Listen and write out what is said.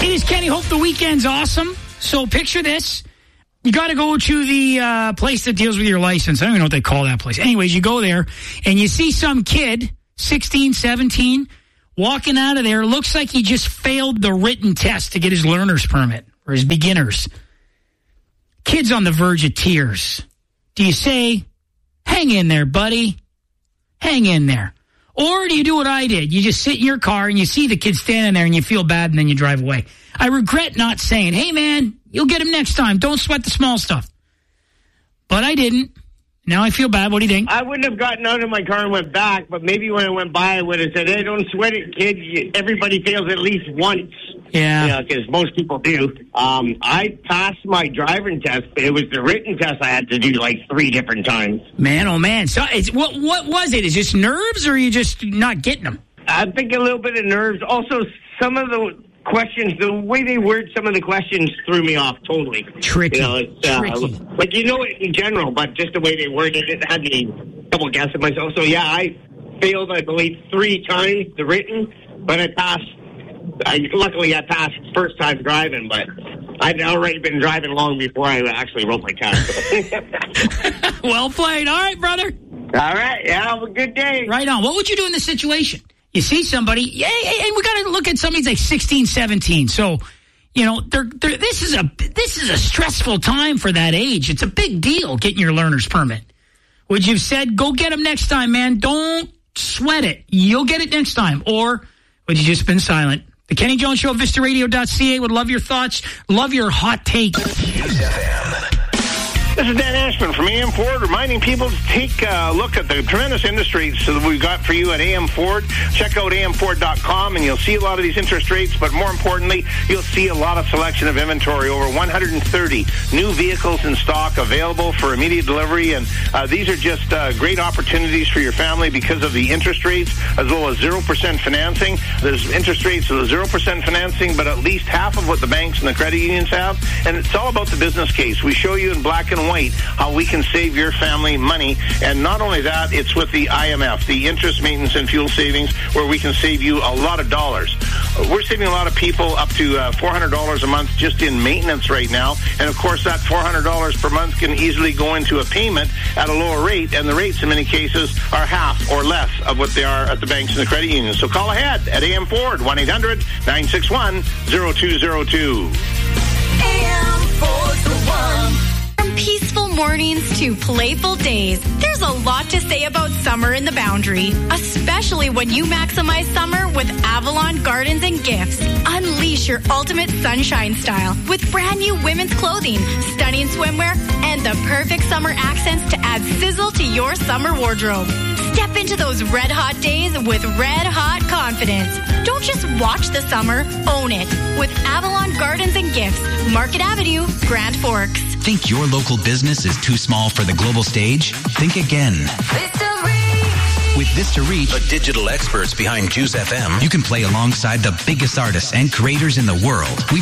It is Kenny. Hope the weekend's awesome. So picture this. You got to go to the place that deals with your license. I don't even know what they call that place. Anyways, you go there and you see some kid, 16, 17, walking out of there. Looks like he just failed the written test to get his learner's permit or his beginner's. Kid's on the verge of tears. Do you say, hang in there, buddy? Hang in there. Or do you do what I did? You just sit in your car and you see the kid standing there and you feel bad and then you drive away. I regret not saying, hey, man, you'll get him next time. Don't sweat the small stuff. But I didn't. Now I feel bad. What do you think? I wouldn't have gotten out of my car and went back, but maybe when I went by, I would have said, hey, don't sweat it, kid. Everybody fails at least once. Yeah. Because most people do. I passed my driving test. It was the written test I had to do like 3 different times. Man, oh, man. So what was it? Is it just nerves or are you just not getting them? I think a little bit of nerves. Also, some of the questions, the way they word some of the questions threw me off totally. Tricky. Tricky. Like, it in general, but just the way they worded it had me double guessing myself. So, yeah, I failed, I believe, 3 times the written, but I passed. Luckily, I passed first time driving, but I'd already been driving long before I actually wrote my test. Well played. All right, brother. All right. Yeah, have a good day. Right on. What would you do in this situation? You see somebody, and we got to look at somebody's like 16, 17. So, this is a stressful time for that age. It's a big deal getting your learner's permit. Would you have said, go get him next time, man? Don't sweat it. You'll get it next time. Or would you just been silent? The Kenny Jones Show, VistaRadio.ca. Would love your thoughts. Love your hot take. This is Dan Ashman from AM Ford, reminding people to take a look at the tremendous industries that we've got for you at AM Ford. Check out amford.com, and you'll see a lot of these interest rates, but more importantly, you'll see a lot of selection of inventory. Over 130 new vehicles in stock available for immediate delivery, and these are just great opportunities for your family because of the interest rates, as well as 0% financing. There's interest rates of 0% financing, but at least half of what the banks and the credit unions have, and it's all about the business case. We show you in black and white how we can save your family money, and not only that, it's with the IMF, the interest maintenance and fuel savings, where we can save you a lot of dollars. We're saving a lot of people up to $400 a month just in maintenance right now, and of course that $400 per month can easily go into a payment at a lower rate, and the rates in many cases are half or less of what they are at the banks and the credit unions. So call ahead at AM Ford, 1-800-961-0202. AM Ford the one. From peaceful mornings to playful days, there's a lot to say about summer in the Boundary, especially when you maximize summer with Avalon Gardens and Gifts. Unleash your ultimate sunshine style with brand new women's clothing, stunning swimwear, and the perfect summer accents to add sizzle to your summer wardrobe. Step into those red hot days with red hot confidence. Don't just watch the summer, own it with Avalon Gardens and Gifts, Market Avenue, Grand Forks. Think your local business is too small for the global stage? Think again. With Vista Reach, the digital experts behind Juice FM, you can play alongside the biggest artists and creators in the world. We